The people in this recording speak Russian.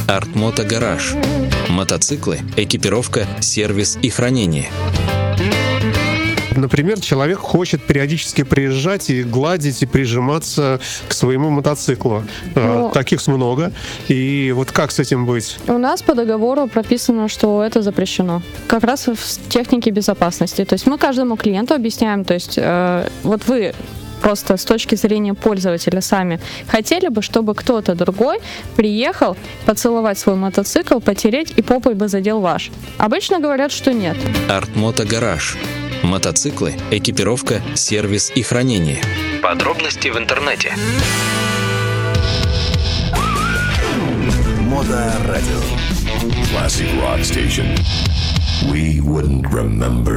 Артмото Гараж. Мотоциклы, экипировка, сервис и хранение. Например, человек хочет периодически приезжать и гладить, и прижиматься к своему мотоциклу. Таких много. И вот как с этим быть? У нас по договору прописано, что это запрещено. Как раз в технике безопасности. То есть мы каждому клиенту объясняем, то есть вот вы просто с точки зрения пользователя сами хотели бы, чтобы кто-то другой приехал поцеловать свой мотоцикл, потереть и попой бы задел ваш. Обычно говорят, что нет. Артмото Гараж. Мотоциклы, экипировка, сервис и хранение. Подробности в интернете. Моторадио. Classic Rock Station. We wouldn't remember.